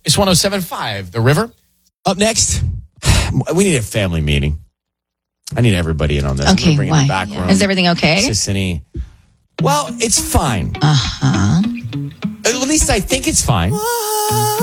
It's 107.5, The River. Up next, we need a family meeting. I need everybody in on this. Okay, bring why? In the back room. Is everything okay? Sissany. Well, it's fine. Uh-huh. At least I think it's fine.